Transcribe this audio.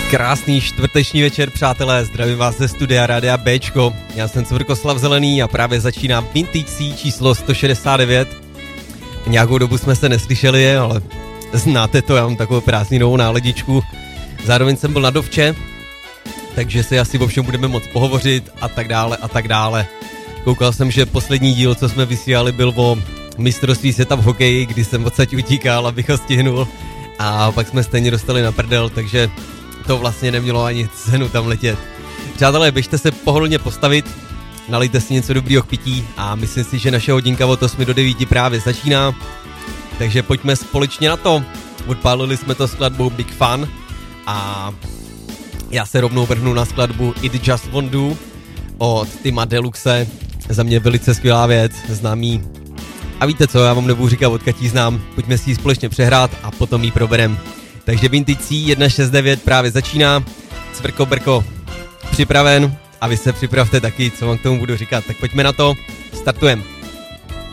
Krásný čtvrteční večer, přátelé, zdravím vás ze studia Rádia Bčko. Já jsem Cvrkoslav Zelený a právě začíná Vintage C číslo 169. Nějakou dobu jsme se neslyšeli, ale znáte to, já mám takovou prázdninovou náladičku. Zároveň jsem byl na dovče, takže si asi o všem budeme moc pohovořit a tak dále a tak dále. Koukal jsem, že poslední díl, co jsme vysílali, byl o mistrovství světa v hokeji, kdy jsem odsaď utíkal, abych ho stihnul. A pak jsme stejně dostali na prdel, takže to vlastně nemělo ani cenu tam letět. Přátelé, běžte se pohodlně postavit, nalijte si něco dobrýho k pití a myslím si, že naše hodinka od 8 do 9 právě začíná. Takže pojďme společně na to. Odpálili jsme to skladbou Big Fun a já se rovnou vrhnu na skladbu It Just Won't Do od Tima Deluxe. Za mě velice skvělá věc, známý. A víte co, já vám nebudu říkat, odkud ji znám, pojďme si ji společně přehrát a potom ji proberem. Takže Vintage C 169 právě začíná, Cvrko Brko připraven a vy se připravte taky, co vám k tomu budu říkat. Tak pojďme na to, startujeme.